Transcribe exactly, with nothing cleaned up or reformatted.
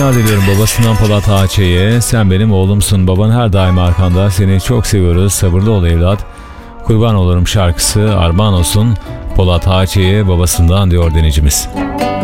Diliyorum babasından Polat Ağaçay'ı. Sen benim oğlumsun, baban her daim arkanda, seni çok seviyoruz, sabırlı ol evlat, kurban olurum şarkısı armağan olsun Polat Ağaçay'ı babasından diyor dinleyicimiz.